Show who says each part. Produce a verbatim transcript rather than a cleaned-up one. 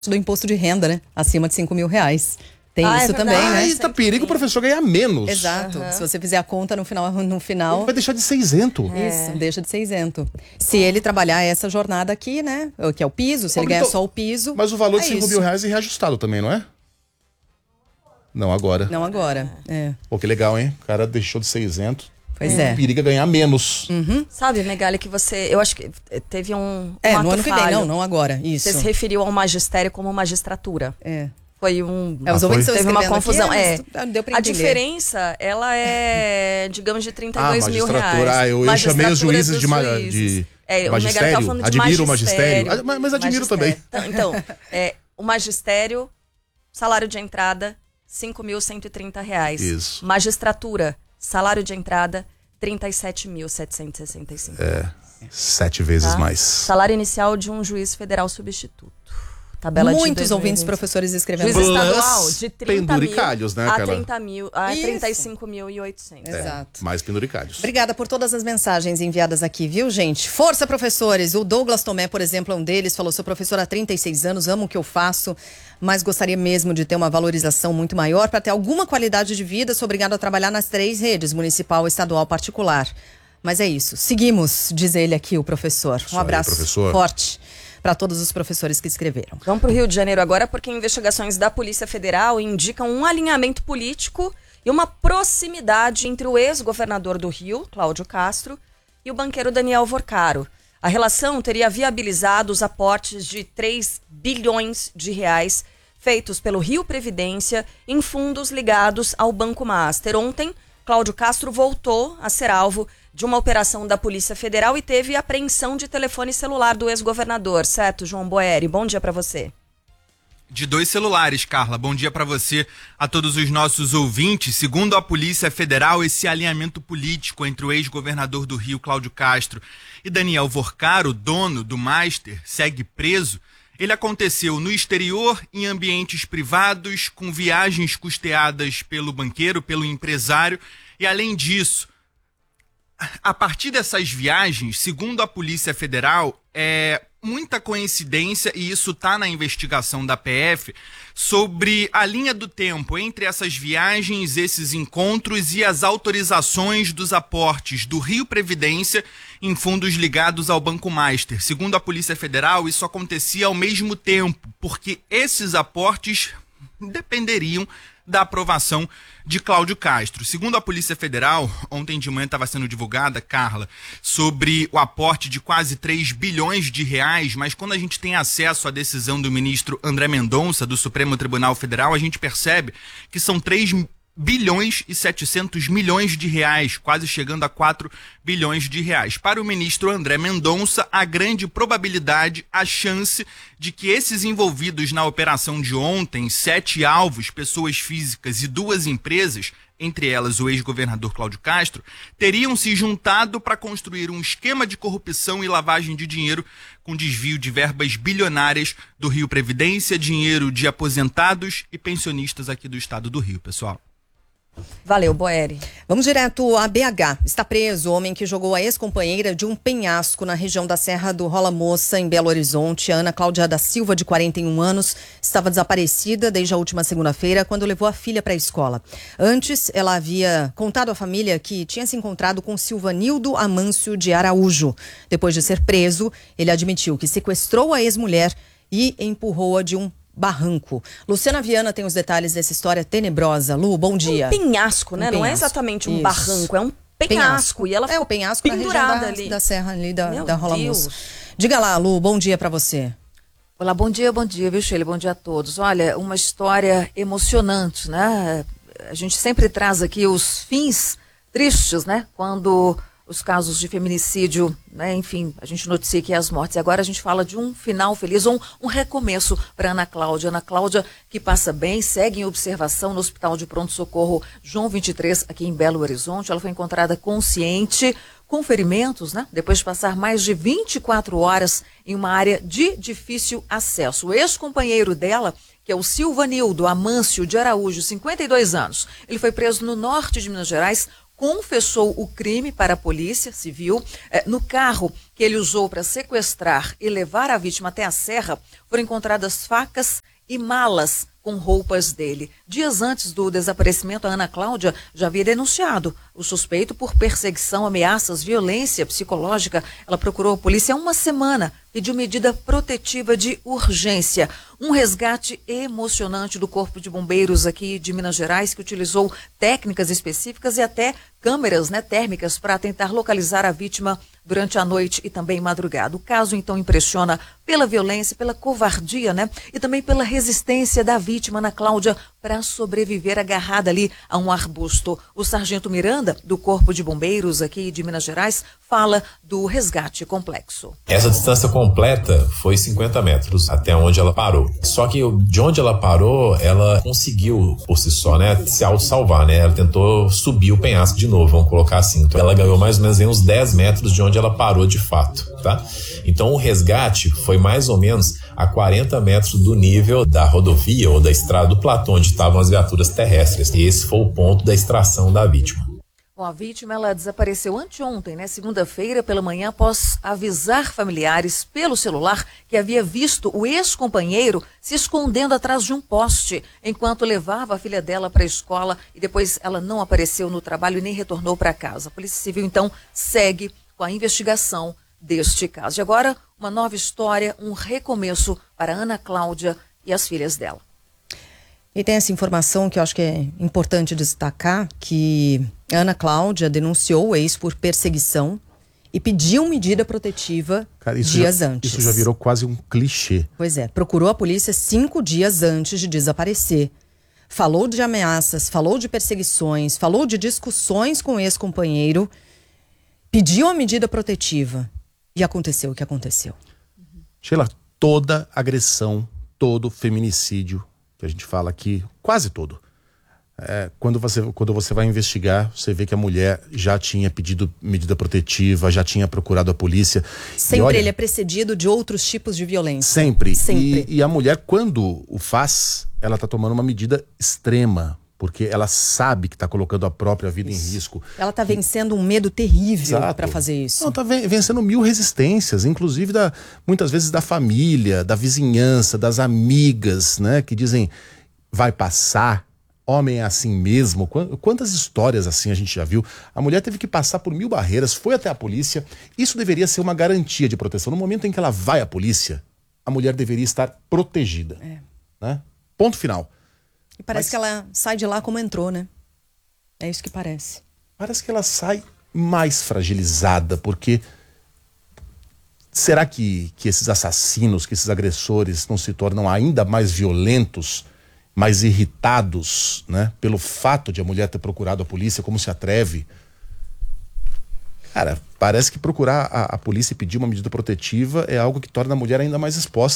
Speaker 1: do imposto de renda, né? Acima de cinco mil reais. Tem
Speaker 2: ah,
Speaker 1: isso
Speaker 2: é
Speaker 1: também, né?
Speaker 3: Ah, tá perigo o professor ganhar menos.
Speaker 1: Exato.
Speaker 2: Uhum.
Speaker 1: Se você fizer a conta no final, no final
Speaker 3: Ele vai deixar de ser isento.
Speaker 1: Isso, deixa de ser isento. Se ele trabalhar essa jornada aqui, né? Que é o piso, se ele ganhar
Speaker 3: Então,
Speaker 1: só o piso.
Speaker 3: Mas o valor
Speaker 1: é
Speaker 3: de cinco
Speaker 1: isso.
Speaker 3: mil reais é reajustado também, não é? Não agora.
Speaker 1: Não agora. É.
Speaker 3: Pô, que legal, hein? O cara deixou de ser isento.
Speaker 1: Pois é.
Speaker 3: Periga ganhar menos.
Speaker 1: Uhum.
Speaker 2: Sabe, Megali, que você... Eu acho que teve um,
Speaker 1: É,
Speaker 2: um ato
Speaker 1: no ano que vem,
Speaker 2: falho.
Speaker 1: não, não agora. Isso.
Speaker 2: Você se referiu ao magistério como magistratura.
Speaker 1: É.
Speaker 2: Foi um...
Speaker 1: É, os
Speaker 3: Ah,
Speaker 1: ouvintes
Speaker 3: foi?
Speaker 1: estão
Speaker 2: Teve uma
Speaker 1: escrevendo
Speaker 2: confusão.
Speaker 1: aqui,
Speaker 2: é.
Speaker 1: mas deu pra
Speaker 2: A
Speaker 1: entender.
Speaker 2: diferença, ela é, digamos, de trinta e dois
Speaker 3: Ah,
Speaker 2: mil
Speaker 3: magistratura.
Speaker 2: reais.
Speaker 3: Ah, eu- eu chamei os
Speaker 2: Magistratura
Speaker 3: juízes
Speaker 2: dos
Speaker 3: de ma-
Speaker 2: juízes.
Speaker 3: de
Speaker 2: É, o Megali
Speaker 3: magistério.
Speaker 2: tá falando de
Speaker 3: Admiro o
Speaker 2: magistério.
Speaker 3: magistério. Ah, mas- mas admiro também.
Speaker 2: Então, é, o magistério, salário de entrada, cinco mil cento e trinta reais.
Speaker 3: Isso.
Speaker 2: Magistratura, salário de entrada, trinta e sete mil setecentos e sessenta e cinco.
Speaker 3: É, sete vezes
Speaker 2: Tá?
Speaker 3: mais.
Speaker 2: Salário inicial de um juiz federal substituto. Tabela
Speaker 1: Muitos
Speaker 2: de dois mil e
Speaker 1: ouvintes
Speaker 2: vinte.
Speaker 1: professores escrevendo.
Speaker 2: Juiz
Speaker 3: Plus
Speaker 2: estadual de trinta mil
Speaker 3: penduricalhos, né,
Speaker 2: a
Speaker 3: aquela-
Speaker 2: trinta mil, a
Speaker 1: Isso.
Speaker 2: trinta e cinco mil e oitocentos.
Speaker 1: Exato.
Speaker 3: Mais penduricalhos.
Speaker 1: Obrigada por todas as mensagens enviadas aqui, viu, gente? Força, professores! O Douglas Tomé, por exemplo, é um deles. Falou, sou professor há trinta e seis anos, amo o que eu faço, mas gostaria mesmo de ter uma valorização muito maior para ter alguma qualidade de vida. Sou obrigado a trabalhar nas três redes, municipal, estadual, particular. Mas é isso. Seguimos, diz ele aqui, o professor.
Speaker 3: Isso
Speaker 1: Um
Speaker 3: aí,
Speaker 1: abraço
Speaker 3: professor.
Speaker 1: forte para todos os professores que escreveram.
Speaker 2: Vamos para o Rio de Janeiro agora, porque investigações da Polícia Federal indicam um alinhamento político e uma proximidade entre o ex-governador do Rio, Cláudio Castro, e o banqueiro Daniel Vorcaro. A relação teria viabilizado os aportes de três bilhões de reais feitos pelo Rio Previdência em fundos ligados ao Banco Master. Ontem, Cláudio Castro voltou a ser alvo de uma operação da Polícia Federal e teve apreensão de telefone celular do ex-governador, certo, João Boeri? Bom dia para você.
Speaker 4: De dois celulares, Carla. Bom dia para você, a todos os nossos ouvintes. Segundo a Polícia Federal, esse alinhamento político entre o ex-governador do Rio, Cláudio Castro, e Daniel Vorcaro, dono do Master, segue preso. Ele aconteceu no exterior, em ambientes privados, com viagens custeadas pelo banqueiro, pelo empresário, e além disso, a partir dessas viagens, segundo a Polícia Federal, é muita coincidência, e isso está na investigação da P F, sobre a linha do tempo entre essas viagens, esses encontros e as autorizações dos aportes do Rio Previdência em fundos ligados ao Banco Master. Segundo a Polícia Federal, isso acontecia ao mesmo tempo, porque esses aportes dependeriam da aprovação de Cláudio Castro. Segundo a Polícia Federal, ontem de manhã estava sendo divulgada, Carla, sobre o aporte de quase três bilhões de reais, mas quando a gente tem acesso à decisão do ministro André Mendonça, do Supremo Tribunal Federal, a gente percebe que são três bilhões e setecentos milhões de reais, quase chegando a quatro bilhões de reais. Para o ministro André Mendonça, a grande probabilidade, a chance de que esses envolvidos na operação de ontem, sete alvos, pessoas físicas e duas empresas, entre elas o ex-governador Cláudio Castro, teriam se juntado para construir um esquema de corrupção e lavagem de dinheiro com desvio de verbas bilionárias do Rio Previdência, dinheiro de aposentados e pensionistas aqui do estado do Rio, pessoal.
Speaker 2: Valeu, Boeri.
Speaker 1: Vamos direto a B H. Está preso o homem que jogou a ex-companheira de um penhasco na região da Serra do Rola Moça, em Belo Horizonte. A Ana Cláudia da Silva, de quarenta e um anos, estava desaparecida desde a última segunda-feira, quando levou a filha para a escola. Antes, ela havia contado à família que tinha se encontrado com Silvanildo Amâncio de Araújo. Depois de ser preso, ele admitiu que sequestrou a ex-mulher e empurrou-a de um barranco. Luciana Viana tem os detalhes dessa história tenebrosa. Lu, bom dia.
Speaker 2: Um penhasco, né?
Speaker 1: Um
Speaker 2: Não é
Speaker 1: penhasco.
Speaker 2: exatamente um
Speaker 1: Isso.
Speaker 2: barranco, é um penhasco.
Speaker 1: Penhasco.
Speaker 2: E ela
Speaker 1: É
Speaker 2: ficou
Speaker 1: o penhasco na região
Speaker 2: pendurada
Speaker 1: da,
Speaker 2: ali.
Speaker 1: da serra ali da,
Speaker 2: Meu
Speaker 1: da Rola
Speaker 2: Deus.
Speaker 1: Moça. Diga lá, Lu, bom dia pra você.
Speaker 5: Olá, bom dia, bom dia, viu, Sheila? Bom dia a todos. Olha, uma história emocionante, né? A gente sempre traz aqui os fins tristes, né? Quando os casos de feminicídio, né? Enfim, a gente noticia aqui as mortes. E agora a gente fala de um final feliz, um, um recomeço para Ana Cláudia. Ana Cláudia, que passa bem, segue em observação no Hospital de Pronto-Socorro João vinte e três, aqui em Belo Horizonte. Ela foi encontrada consciente, com ferimentos, né? Depois de passar mais de vinte e quatro horas em uma área de difícil acesso. O ex-companheiro dela, que é o Silvanildo Amâncio de Araújo, cinquenta e dois anos, ele foi preso no norte de Minas Gerais confessou o crime para a polícia civil. É, no carro que ele usou para sequestrar e levar a vítima até a serra, foram encontradas facas e malas com roupas dele. Dias antes do desaparecimento, a Ana Cláudia já havia denunciado o suspeito por perseguição, ameaças, violência psicológica. Ela procurou a polícia há uma semana, pediu medida protetiva de urgência. Um resgate emocionante do Corpo de Bombeiros aqui de Minas Gerais, que utilizou técnicas específicas e até câmeras, né, térmicas para tentar localizar a vítima durante a noite e também madrugada. O caso, então, impressiona pela violência, pela covardia, né, e também pela resistência da vítima, Ana Cláudia, para sobreviver agarrada ali a um arbusto. O sargento Miranda, do Corpo de Bombeiros aqui de Minas Gerais, fala do resgate complexo.
Speaker 6: Essa distância completa foi cinquenta metros até onde ela parou. Só que de onde ela parou, ela conseguiu por si só, né, se auto-salvar, né? Ela tentou subir o penhasco de novo, vamos colocar assim. Então ela ganhou mais ou menos uns dez metros de onde ela parou de fato, tá? Então o resgate foi mais ou menos a quarenta metros do nível da rodovia ou da estrada do platô onde estavam as viaturas terrestres. E esse foi o ponto da extração da vítima.
Speaker 5: Bom, a vítima, ela desapareceu anteontem, né, segunda-feira pela manhã, após avisar familiares pelo celular que havia visto o ex-companheiro se escondendo atrás de um poste enquanto levava a filha dela para a escola, e depois ela não apareceu no trabalho e nem retornou para casa. A Polícia Civil, então, segue com a investigação deste caso. E agora, uma nova história, um recomeço para Ana Cláudia e as filhas dela.
Speaker 1: E tem essa informação que eu acho que é importante destacar, que Ana Cláudia denunciou o ex por perseguição e pediu medida protetiva
Speaker 3: Cara, isso
Speaker 1: dias
Speaker 3: já,
Speaker 1: antes.
Speaker 3: Isso já virou quase um clichê.
Speaker 1: Pois é, procurou a polícia cinco dias antes de desaparecer. Falou de ameaças, falou de perseguições, falou de discussões com o ex-companheiro, pediu a medida protetiva e aconteceu o que aconteceu.
Speaker 3: Sheila, toda agressão, todo feminicídio, que a gente fala aqui, quase todo. É, quando, você, quando você vai investigar, você vê que a mulher já tinha pedido medida protetiva, já tinha procurado a polícia.
Speaker 1: Sempre
Speaker 3: olha,
Speaker 1: ele é precedido de outros tipos de violência.
Speaker 3: Sempre.
Speaker 1: Sempre.
Speaker 3: E, e a mulher, quando o faz, ela está tomando uma medida extrema, porque ela sabe que está colocando a própria vida isso. em risco.
Speaker 1: Ela está vencendo um medo terrível para fazer isso.
Speaker 3: Não, está vencendo mil resistências, inclusive da, muitas vezes da família, da vizinhança, das amigas, né, que dizem, vai passar, homem é assim mesmo. Quantas histórias assim a gente já viu? A mulher teve que passar por mil barreiras, foi até a polícia. Isso deveria ser uma garantia de proteção. No momento em que ela vai à polícia, a mulher deveria estar protegida. É. Né? Ponto final.
Speaker 1: E parece
Speaker 3: Mas,
Speaker 1: que ela sai de lá como entrou, né? É isso que parece.
Speaker 3: Parece que ela sai mais fragilizada, porque será que, que esses assassinos, que esses agressores não se tornam ainda mais violentos, mais irritados, né? Pelo fato de a mulher ter procurado a polícia, como se atreve? Cara, parece que procurar a, a polícia e pedir uma medida protetiva é algo que torna a mulher ainda mais exposta.